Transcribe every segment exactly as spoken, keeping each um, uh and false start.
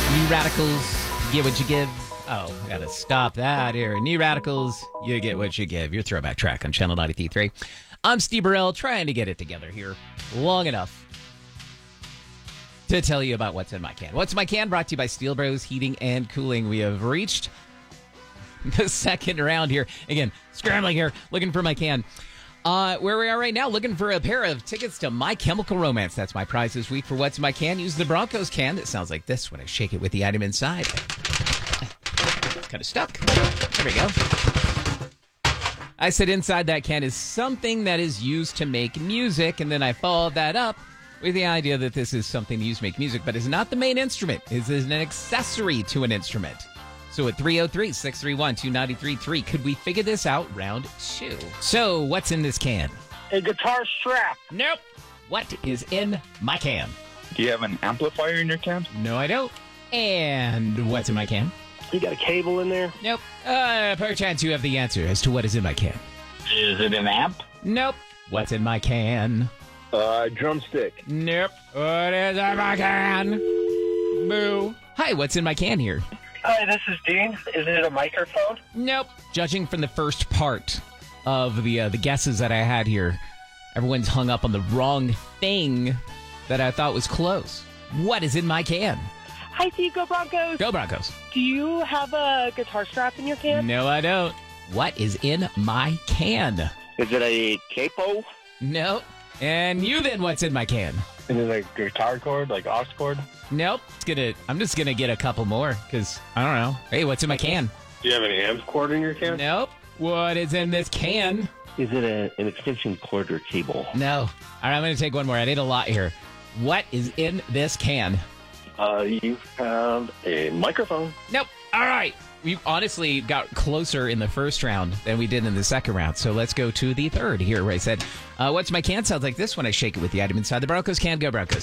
New Radicals, get what you give. Oh, I gotta stop that here. New Radicals, you get what you give. Your throwback track on Channel ninety-three point three. I'm Steve Burrell, trying to get it together here long enough to tell you about what's in my can. What's in my can? Brought to you by Steel Bros Heating and Cooling. We have reached the second round here. Again, scrambling here, looking for my can. Uh, where we are right now, looking for a pair of tickets to My Chemical Romance. That's my prize this week for What's in My Can. Use the Broncos can that sounds like this when I shake it with the item inside. It's kind of stuck. There we go. I said inside that can is something that is used to make music, and then I followed that up with the idea that this is something used to make music, but is not the main instrument. It is an accessory to an instrument. So at three oh three, six three one, two nine three three, could we figure this out? Round two. So what's in this can? A guitar strap. Nope. What is in my can? Do you have an amplifier in your can? No, I don't. And what's in my can? You got a cable in there? Nope. Uh, perchance you have the answer as to what is in my can. Is it an amp? Nope. What's in my can? Uh, drumstick. Nope. What is in my can? Boo. Hi, what's in my can here? Hi, this is Dean. Is it a microphone? Nope. Judging from the first part of the uh, the guesses that I had here, everyone's hung up on the wrong thing that I thought was close. What is in my can? Hi, Steve. Go Broncos. Go Broncos. Do you have a guitar strap in your can? No, I don't. What is in my can? Is it a capo? Nope. And you then, what's in my can? Is it a guitar cord, like aux cord? Nope. It's gonna. I'm just gonna get a couple more because I don't know. Hey, what's in my can? Do you have an amp cord in your can? Nope. What is in this can? Is it a, an extension cord or cable? No. All right, I'm gonna take one more. I did a lot here. What is in this can? Uh, you have a microphone. Nope. All right. We honestly got closer in the first round than we did in the second round. So let's go to the third here where I said, uh, what's my can? Sounds like this when I shake it with the item inside. The Broncos can. Go Broncos.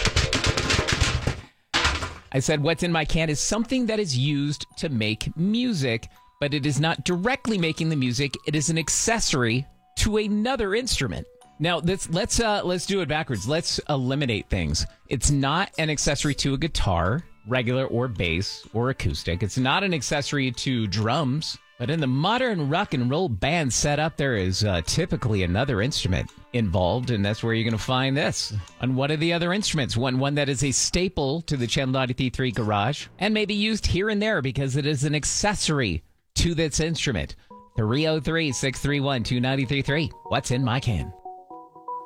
I said what's in my can is something that is used to make music, but it is not directly making the music. It is an accessory to another instrument. Now, let's let's uh, let's do it backwards. Let's eliminate things. It's not an accessory to a guitar, regular or bass or acoustic. It's not an accessory to drums. But in the modern rock and roll band setup, there is uh, typically another instrument involved, and that's where you're going to find this. And what are the other instruments? One one that is a staple to the Channel ninety-three point three garage, and maybe used here and there because it is an accessory to this instrument. three oh three, six three one, two nine three three. What's in my can?